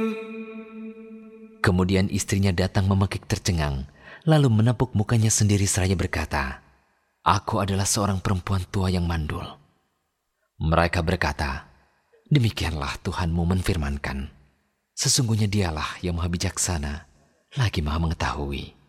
Kemudian istrinya datang memekik tercengang, lalu menepuk mukanya sendiri seraya berkata, "Aku adalah seorang perempuan tua yang mandul." Mereka berkata, "Demikianlah Tuhanmu menfirmankan, sesungguhnya Dialah yang maha bijaksana, lagi maha mengetahui."